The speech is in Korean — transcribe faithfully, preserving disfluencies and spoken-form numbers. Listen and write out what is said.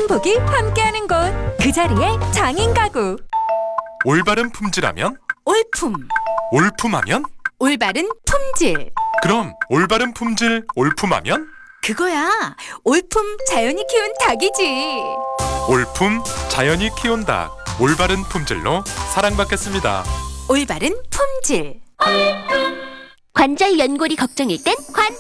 행복이 함께하는 곳, 그 자리에 장인 가구. 올바른 품질하면? 올품. 올품하면? 올바른 품질. 그럼 올바른 품질 올품하면? 그거야, 올품 자연이 키운 닭이지. 올품 자연이 키운 닭, 올바른 품질로 사랑받겠습니다. 올바른 품질. 관절 연골이 걱정일 땐 관